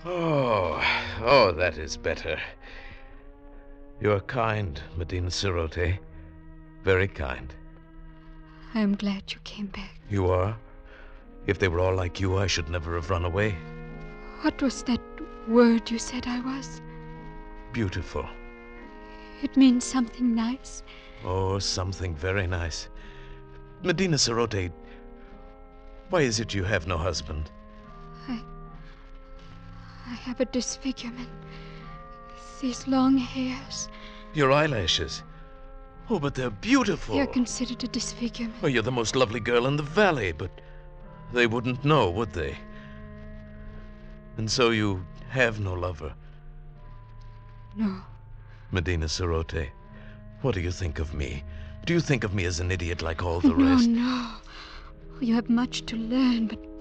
Oh, that is better. You are kind, Medina Sarote. Very kind. I am glad you came back. You are? If they were all like you, I should never have run away. What was that word you said I was? Beautiful. It means something nice? Oh, something very nice. Medina Sarote, why is it you have no husband? I have a disfigurement. These long hairs. Your eyelashes. Oh, but they're beautiful. They're considered a disfigurement. Well, you're the most lovely girl in the valley, but they wouldn't know, would they? And so you have no lover. No. Medina Sarote, what do you think of me? Do you think of me as an idiot like all the rest? No. You have much to learn, but